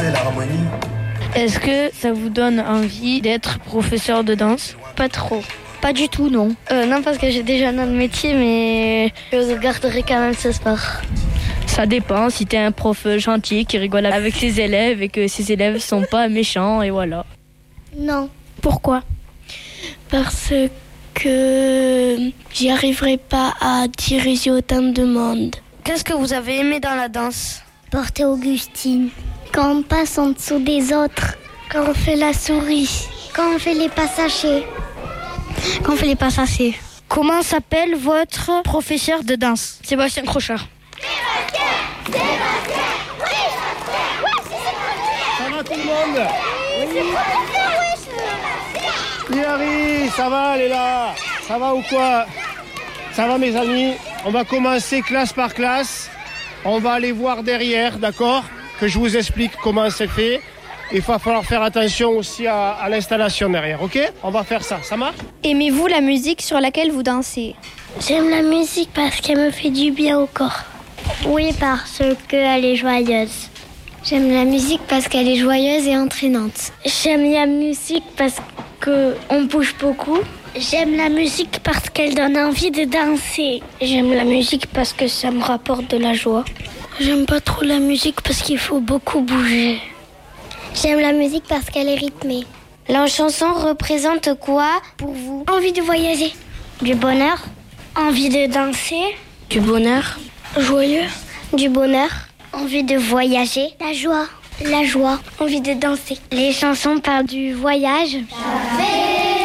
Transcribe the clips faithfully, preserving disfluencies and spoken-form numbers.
succès, l'harmonie. Est-ce que ça vous donne envie d'être professeur de danse? Pas trop. Pas du tout, non. Euh, non, parce que j'ai déjà un autre métier, mais je garderai quand même ce sport. Ça dépend, si t'es un prof gentil qui rigole avec ses élèves et que ses élèves sont pas méchants, et voilà. Non. Pourquoi? Parce que j'y arriverai pas à diriger autant de monde. Qu'est-ce que vous avez aimé dans la danse? Porter Augustine. Quand on passe en dessous des autres. Quand on fait la souris. Quand on fait les passagers. Quand on fait les passagers. Comment s'appelle votre professeur de danse? Sébastien Crochard. Sébastien, Sébastien, oui, ça va tout le monde? Oui, Harry, ça va, elle est là. Ça va ou quoi? Ça va mes amis? On va commencer classe par classe. On va aller voir derrière, d'accord? Que je vous explique comment c'est fait. Il va falloir faire attention aussi à, à l'installation derrière, ok? On va faire ça, ça marche? Aimez-vous la musique sur laquelle vous dansez? J'aime la musique parce qu'elle me fait du bien au corps. Oui, parce qu'elle est joyeuse. J'aime la musique parce qu'elle est joyeuse et entraînante. J'aime la musique parce qu'on bouge beaucoup. J'aime la musique parce qu'elle donne envie de danser. J'aime la musique parce que ça me rapporte de la joie. J'aime pas trop la musique parce qu'il faut beaucoup bouger. J'aime la musique parce qu'elle est rythmée. La chanson représente quoi pour vous? Envie de voyager. Du bonheur. Envie de danser. Du bonheur. Joyeux. Du bonheur. Envie de voyager. La joie. La joie. Envie de danser. Les chansons parlent du voyage. Café,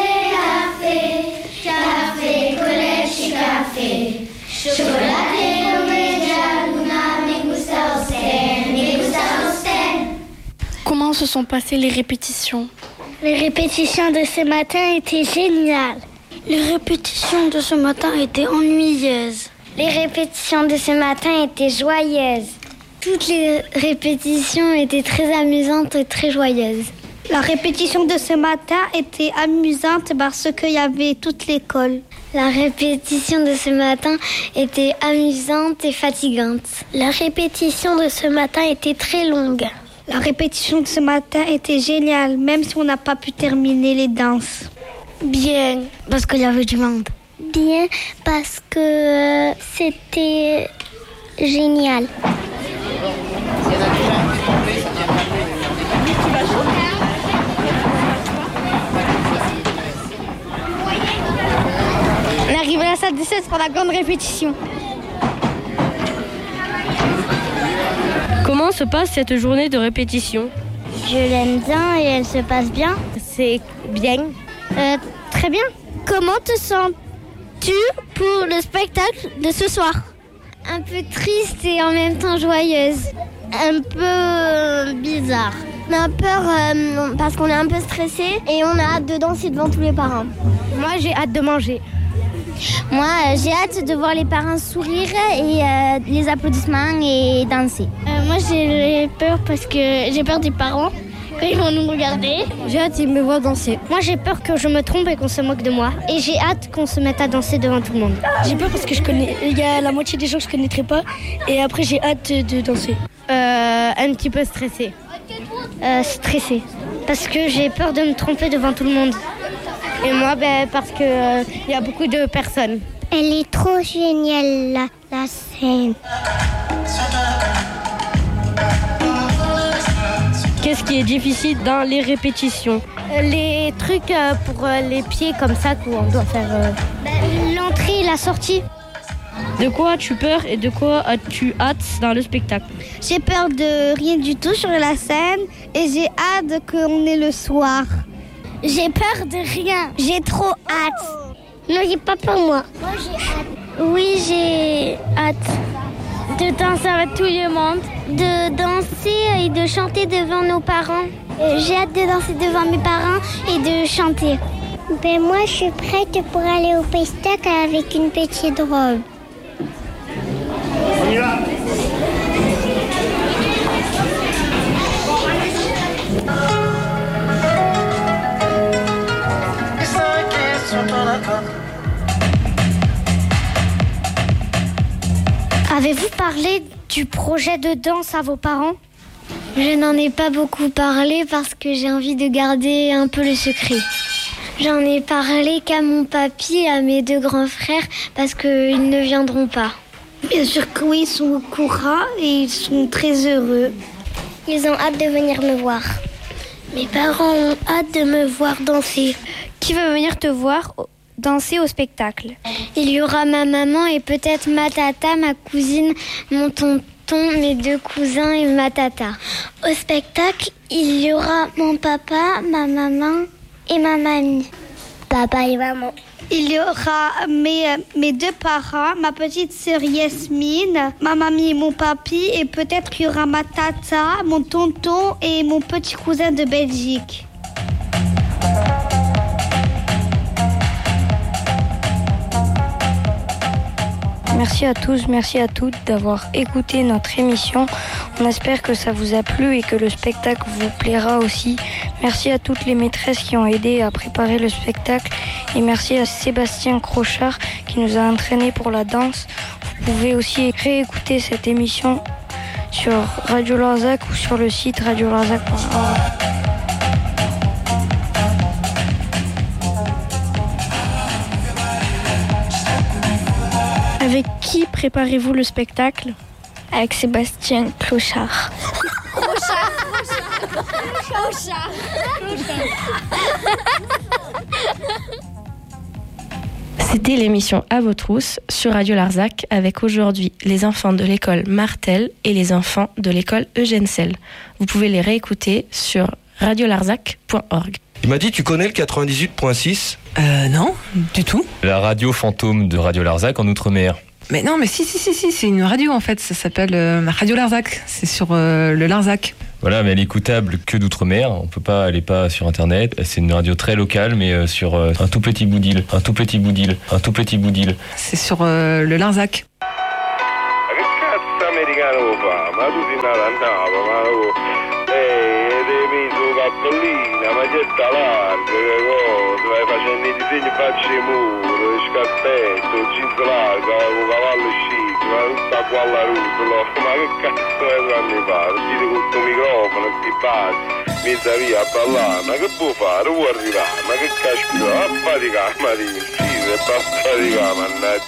café, café, collège, café. Chocolate, media, luna, me gusta usted, me gusta usted. Comment se sont passées les répétitions? Les répétitions de ce matin étaient géniales. Les répétitions de ce matin étaient ennuyeuses. Les répétitions de ce matin étaient joyeuses. Toutes les répétitions étaient très amusantes et très joyeuses. La répétition de ce matin était amusante parce qu'il y avait toute l'école. La répétition de ce matin était amusante et fatigante. La répétition de ce matin était très longue. La répétition de ce matin était géniale, même si on n'a pas pu terminer les danses. Bien, parce qu'il y avait du monde. Bien, parce que euh, c'était génial. On est arrivé à la salle de seize pour la grande répétition. Comment se passe cette journée de répétition? Je l'aime bien et elle se passe bien. C'est bien. Euh, très bien. Comment te sens-tu pour le spectacle de ce soir? Un peu triste et en même temps joyeuse. Un peu euh, bizarre. On a peur euh, parce qu'on est un peu stressé et on a hâte de danser devant tous les parents. Moi, j'ai hâte de manger. Moi, euh, j'ai hâte de voir les parents sourire et euh, les applaudissements et danser. Euh, moi, j'ai peur parce que j'ai peur des parents. Quand ils vont nous regarder. J'ai hâte qu'ils me voient danser. Moi, j'ai peur que je me trompe et qu'on se moque de moi. Et j'ai hâte qu'on se mette à danser devant tout le monde. J'ai peur parce que je connais, il y a la moitié des gens que je connaîtrais pas. Et après, j'ai hâte de danser. Euh, un petit peu stressée. Euh, stressée. Parce que j'ai peur de me tromper devant tout le monde. Et moi, ben, parce qu'il euh, y a beaucoup de personnes. Elle est trop géniale, la, la scène. Qu'est-ce qui est difficile dans les répétitions? Les trucs euh, pour euh, les pieds comme ça qu'on doit faire. Euh... Ben, l'entrée et la sortie. De quoi as-tu peur et de quoi as-tu hâte dans le spectacle? J'ai peur de rien du tout sur la scène et j'ai hâte qu'on est le soir. J'ai peur de rien. J'ai trop hâte. Non, j'ai pas peur moi. Moi j'ai hâte. Oui, j'ai hâte. De danser avec tout le monde. De danser et de chanter devant nos parents. Euh, j'ai hâte de danser devant mes parents et de chanter. Ben moi, je suis prête pour aller au spectacle avec une petite robe. On y va. Avez-vous parlé du projet de danse à vos parents? Je n'en ai pas beaucoup parlé parce que j'ai envie de garder un peu le secret. J'en ai parlé qu'à mon papy et à mes deux grands frères parce qu'ils ne viendront pas. Bien sûr que oui, ils sont au courant et ils sont très heureux. Ils ont hâte de venir me voir. Mes parents ont hâte de me voir danser. Qui veut venir te voir danser au spectacle? Il y aura ma maman et peut-être ma tata, ma cousine, mon tonton, mes deux cousins et ma tata. Au spectacle, il y aura mon papa, ma maman et ma mamie. Papa et maman. Il y aura mes, mes deux parents, ma petite sœur Yasmine, ma mamie et mon papy, et peut-être qu'il y aura ma tata, mon tonton et mon petit cousin de Belgique. Merci à tous, merci à toutes d'avoir écouté notre émission. On espère que ça vous a plu et que le spectacle vous plaira aussi. Merci à toutes les maîtresses qui ont aidé à préparer le spectacle. Et merci à Sébastien Crochard qui nous a entraînés pour la danse. Vous pouvez aussi réécouter cette émission sur Radio Larzac ou sur le site radio larzac point org. Avec qui préparez-vous le spectacle? Avec Sébastien Clochard. Clochard, Clochard, C'était l'émission À vos trousses sur Radio Larzac avec aujourd'hui les enfants de l'école Martel et les enfants de l'école Eugène Selle. Vous pouvez les réécouter sur radio larzac point org. Il m'a dit, tu connais le quatre-vingt-dix-huit point six? Euh, non, du tout. La radio fantôme de Radio Larzac en Outre-mer. Mais non, mais si, si, si, si, c'est une radio en fait, ça s'appelle euh, Radio Larzac, c'est sur euh, le Larzac. Voilà, mais elle est écoutable que d'outre-mer. On peut pas, elle est pas sur internet. C'est une radio très locale, mais euh, sur euh, un tout petit bout d'île, un tout petit bout d'île, un tout petit bout d'île. C'est sur euh, le Larzac. Cappellina, maglietta larga, cosa, vai facendo i disegni faccia i muro, scarpetto, jeans largo, con cavallo chic, ma tutta qua alla rutola, ma che cazzo è anni fa? Ti con questo microfono, ti basi, mezza via a ballare, ma che può fare? Vuoi arrivare? Ma che caspita, a faticare, ma ti sì, se basta faticare, mannaggia.